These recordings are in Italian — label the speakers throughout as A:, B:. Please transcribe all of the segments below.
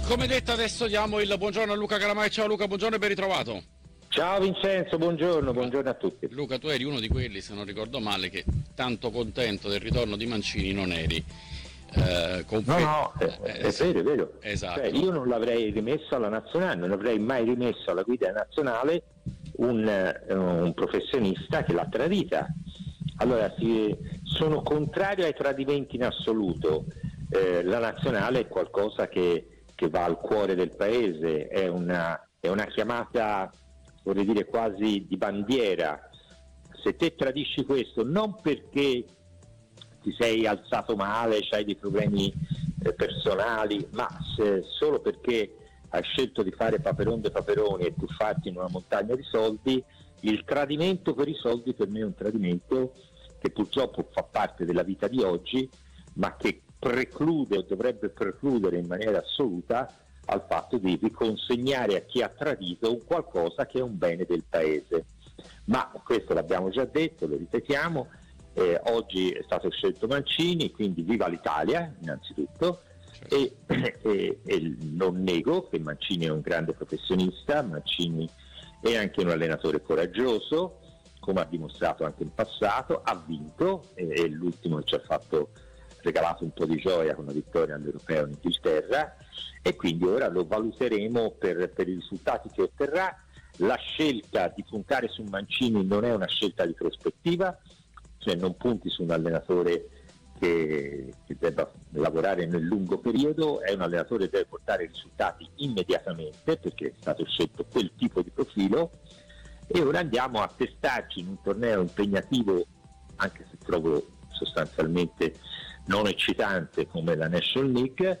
A: Come detto, adesso diamo il buongiorno a Luca Calamai. Ciao Luca, buongiorno e ben ritrovato.
B: Ciao Vincenzo, buongiorno a tutti.
A: Luca, tu eri uno di quelli, se non ricordo male, che tanto contento del ritorno di Mancini non eri.
B: È vero.
A: Esatto.
B: Cioè, io non l'avrei rimesso alla nazionale, non avrei mai rimesso alla guida nazionale un professionista che l'ha tradita. Allora, sono contrario ai tradimenti in assoluto. La nazionale è qualcosa che va al cuore del paese, è una chiamata, vorrei dire, quasi di bandiera. Se te tradisci questo non perché ti sei alzato male, c'hai dei problemi personali, ma solo perché hai scelto di fare paperon de paperoni e tuffarti in una montagna di soldi, il tradimento per i soldi per me è un tradimento che purtroppo fa parte della vita di oggi, ma che preclude o dovrebbe precludere in maniera assoluta al fatto di riconsegnare a chi ha tradito un qualcosa che è un bene del paese. Ma questo l'abbiamo già detto, lo ripetiamo. Oggi è stato scelto Mancini, quindi viva l'Italia innanzitutto, e non nego che Mancini è un grande professionista, Mancini è anche un allenatore coraggioso, come ha dimostrato anche in passato, ha vinto, e l'ultimo ci ha regalato un po' di gioia con la vittoria all'Europeo in Inghilterra, e quindi ora lo valuteremo per i risultati che otterrà. La scelta di puntare su Mancini non è una scelta di prospettiva, cioè non punti su un allenatore che debba lavorare nel lungo periodo, è un allenatore che deve portare risultati immediatamente perché è stato scelto quel tipo di profilo, e ora andiamo a testarci in un torneo impegnativo, anche se trovo sostanzialmente non eccitante come la National League,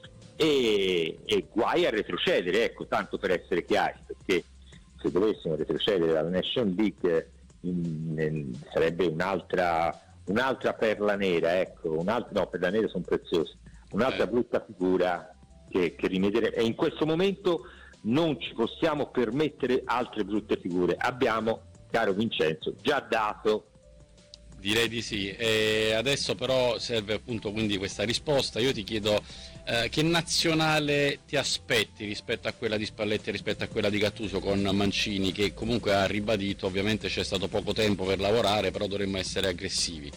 B: e guai a retrocedere, ecco, tanto per essere chiari, perché se dovessimo retrocedere dalla National League sarebbe un'altra perla nera, ecco, perla nera sono preziose, un'altra brutta figura che rimediare, e in questo momento non ci possiamo permettere altre brutte figure. Abbiamo, caro Vincenzo, già dato.
A: Direi di sì, e adesso però serve appunto quindi questa risposta. Io ti chiedo che nazionale ti aspetti rispetto a quella di Spalletti e rispetto a quella di Gattuso con Mancini, che comunque ha ribadito, ovviamente c'è stato poco tempo per lavorare, però dovremmo essere aggressivi.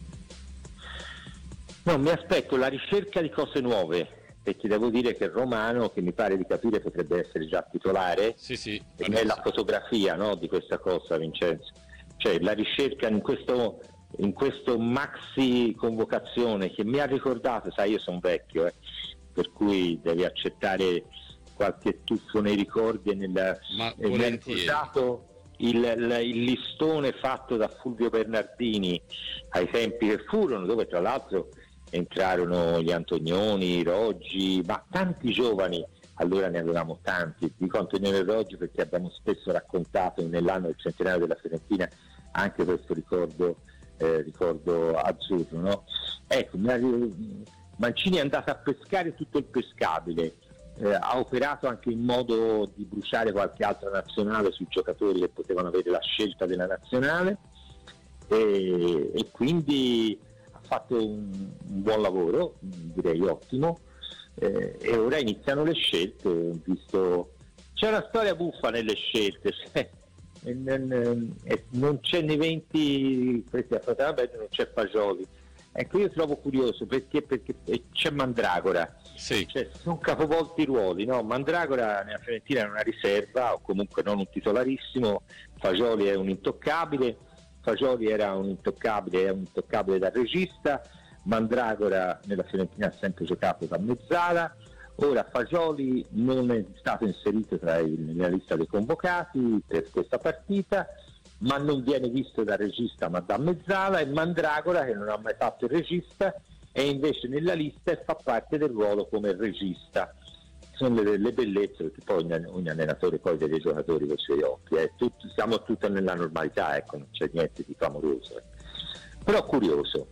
B: No, mi aspetto la ricerca di cose nuove, perché devo dire che Romano, che mi pare di capire potrebbe essere già titolare,
A: sì,
B: è la fotografia, no, di questa cosa, Vincenzo, cioè la ricerca in questo maxi convocazione che mi ha ricordato, sai, io sono vecchio, per cui devi accettare qualche tuffo nei ricordi, e mi ha ricordato il listone fatto da Fulvio Bernardini ai tempi che furono, dove tra l'altro entrarono gli Antonioni, i Roggi, ma tanti giovani. Allora ne avevamo tanti, dico Antonioni e Roggi perché abbiamo spesso raccontato nell'anno del centenario della Fiorentina anche questo ricordo azzurro, no? Ecco, Mancini è andato a pescare tutto il pescabile, ha operato anche in modo di bruciare qualche altra nazionale sui giocatori che potevano avere la scelta della nazionale, e quindi ha fatto un buon lavoro, direi ottimo, e ora iniziano le scelte. Ho visto, c'è una storia buffa nelle scelte, non c'è nei 20 questi non c'è Fagioli. Ecco, io trovo curioso perché c'è Mandragora,
A: sì.
B: Cioè, sono capovolti i ruoli, no? Mandragora nella Fiorentina è una riserva, o comunque non un titolarissimo. Fagioli è un intoccabile, Fagioli era un intoccabile, è un intoccabile da regista. Mandragora nella Fiorentina ha sempre giocato da mezzala. Ora Fagioli non è stato inserito nella lista dei convocati per questa partita, ma non viene visto da regista ma da mezzala, e Mandragora, che non ha mai fatto il regista, è invece nella lista e fa parte del ruolo come regista. Sono le bellezze, perché poi ogni allenatore poi vede i giocatori con i suoi occhi, siamo tutti nella normalità, ecco, non c'è niente di clamoroso. Però curioso,